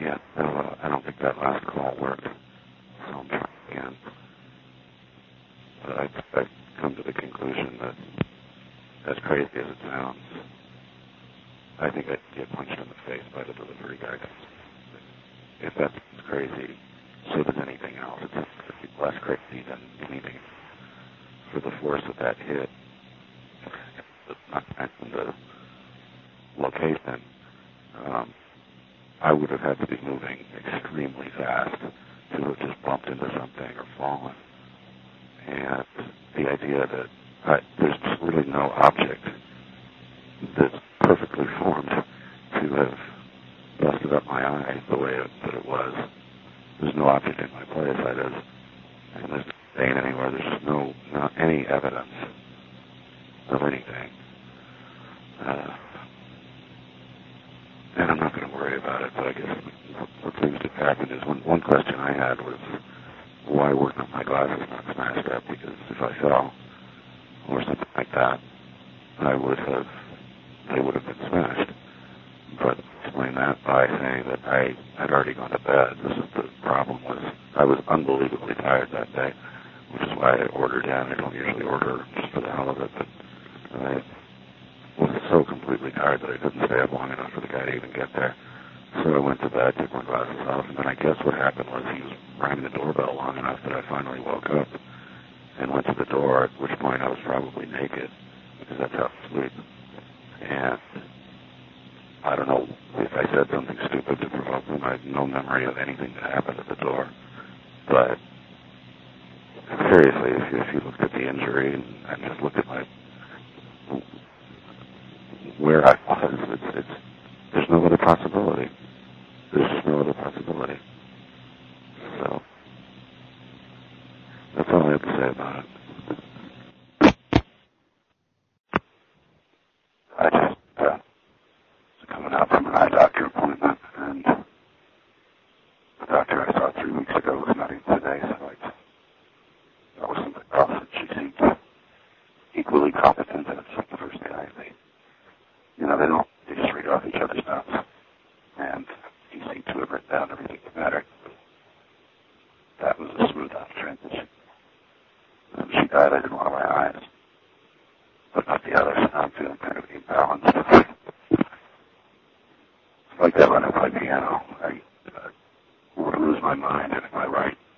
Yeah, no, I don't think that last call worked, so I'm trying again. But I've come to the conclusion that, as crazy as it sounds, I think I'd get punched in the face by the delivery guy. If that's crazy, so does anything else. It's less crazy than anything. For the force of that hit, not the location, I would have had to be moving extremely fast to have just bumped into something or fallen. And the idea that there's just really no object that's perfectly formed to have busted up my eye the way that it was. There's no object in my place. And there's no stain anywhere. There's just not any evidence of anything. And I'm not going to worry about it, but I guess what seems to happen is one question I had was why weren't my glasses not smashed up? Because if I fell or something like that, they would have been smashed. But explain that by saying that I had already gone to bed. The problem was I was unbelievably tired that day, which is why I ordered in. I don't usually order just for the hell of it, but I was so completely tired that I couldn't stay up long enough for the guy to even get there. So I went to bed, took my glasses off, and then I guess what happened was he was ringing the doorbell long enough that I finally woke up and went to the door, at which point I was probably naked, because that's how I sleep. And I don't know if I said something stupid to provoke him. I have no memory of anything that happened at the door. But seriously, if you looked at the injury and just looked at where I was, there's no other possibility. There's just no other possibility. So that's all I have to say about it. I just coming out from an eye doctor appointment, and the doctor I saw 3 weeks ago was not in today, so that was something else that she seemed equally competent as the first guy. They just read off each other's notes, and he seemed to have written down everything that mattered. That was a smooth out transition. When she died, I did one of my eyes, but not the other, so I'm feeling kind of imbalanced. Like that when I play piano, I would lose my mind, and if I write